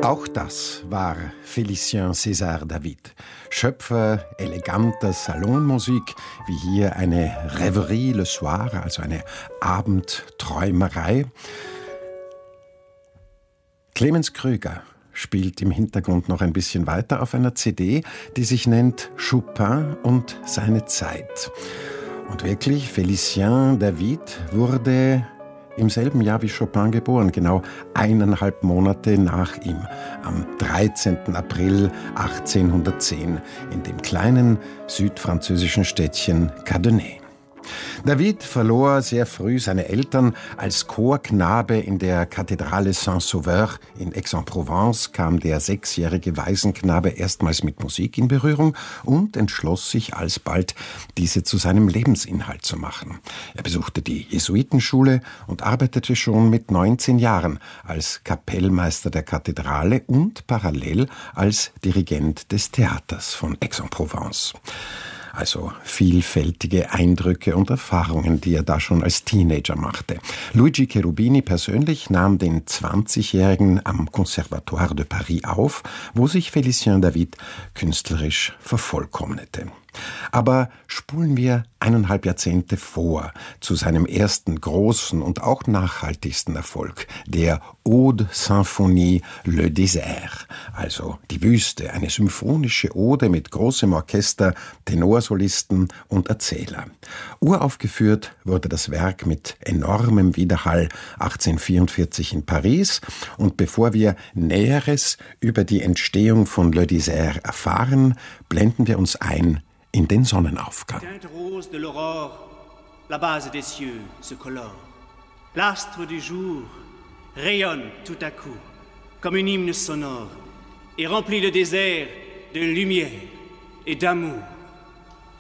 Auch das war Félicien César David, Schöpfer eleganter Salonmusik, wie hier eine Rêverie le soir, also eine Abendträumerei. Clemens Krüger spielt im Hintergrund noch ein bisschen weiter auf einer CD, die sich nennt Chopin und seine Zeit. Und wirklich, Félicien David wurde im selben Jahr wie Chopin geboren, genau 1,5 Monate nach ihm, am 13. April 1810 in dem kleinen südfranzösischen Städtchen Cadenet. David verlor sehr früh seine Eltern. Als Chorknabe in der Kathedrale Saint-Sauveur in Aix-en-Provence kam der 6-jährige Waisenknabe erstmals mit Musik in Berührung und entschloss sich alsbald, diese zu seinem Lebensinhalt zu machen. Er besuchte die Jesuitenschule und arbeitete schon mit 19 Jahren als Kapellmeister der Kathedrale und parallel als Dirigent des Theaters von Aix-en-Provence. Also vielfältige Eindrücke und Erfahrungen, die er da schon als Teenager machte. Luigi Cherubini persönlich nahm den 20-Jährigen am Conservatoire de Paris auf, wo sich Félicien David künstlerisch vervollkommnete. Aber spulen wir 1,5 Jahrzehnte vor zu seinem ersten großen und auch nachhaltigsten Erfolg, der Ode Symphonie Le Désert, also die Wüste, eine symphonische Ode mit großem Orchester, Tenorsolisten und Erzähler. Uraufgeführt wurde das Werk mit enormem Widerhall 1844 in Paris, und bevor wir Näheres über die Entstehung von Le Désert erfahren, blenden wir uns ein in den Sonnenaufgang. Teinte rose de l'aurore, la base des cieux se colore. L'astre du jour rayonne tout à coup, comme une hymne sonore, et remplit le désert de lumière et d'amour.